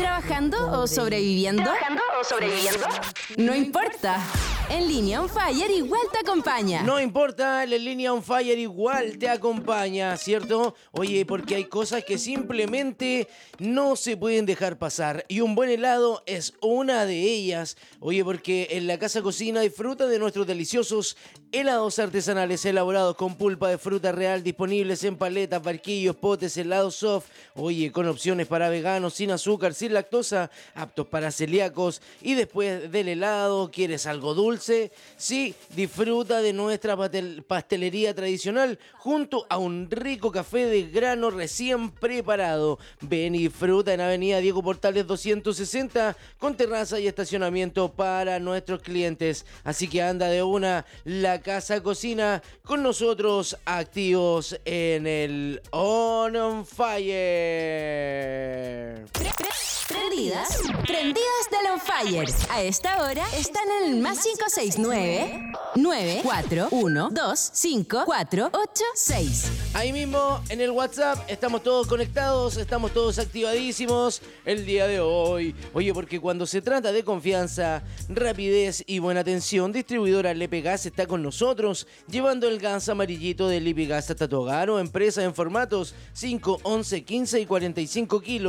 ¿Trabajando o sobreviviendo? No importa. En Línea On Fire igual te acompaña. No importa, la línea On Fire igual te acompaña, ¿cierto? Oye, porque hay cosas que simplemente no se pueden dejar pasar. Y un buen helado es una de ellas. Oye, porque en la Casa Cocina disfruta de nuestros deliciosos helados artesanales elaborados con pulpa de fruta real, disponibles en paletas, barquillos, potes, helados soft. Oye, con opciones para veganos, sin azúcar, sin lactosa, aptos para celíacos. Y después del helado, ¿quieres algo dulce? Sí, disfruta de nuestra pastelería tradicional junto a un rico café de grano recién preparado. Ven y disfruta en Avenida Diego Portales 260 con terraza y estacionamiento para nuestros clientes. Así que anda de una, la Casa Cocina con nosotros activos en el On Fire. Prendidas del On Fire. A esta hora están en el más 569-94125486. Ahí mismo en el WhatsApp estamos todos conectados, estamos todos activadísimos el día de hoy. Oye, porque cuando se trata de confianza, rapidez y buena atención, distribuidora Lepe Gas está con nosotros, llevando el gas amarillito de Lepe Gas hasta tu hogar o empresa en formatos 5, 11, 15 y 45 kilos.